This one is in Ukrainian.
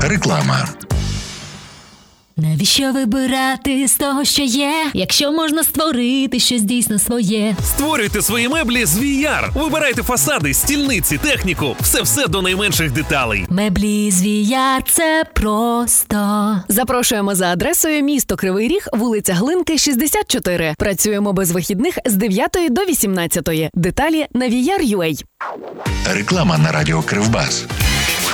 Реклама. Навіщо вибирати з того, що є, якщо можна створити щось дійсно своє? Створюйте свої меблі з VR. Вибирайте фасади, стільниці, техніку. Все до найменших деталей. Меблі з VR – це просто. Запрошуємо за адресою місто Кривий Ріг, вулиця Глинки, 64. Працюємо без вихідних з 9 до 18. Деталі на VR.ua. Реклама на радіо Кривбас.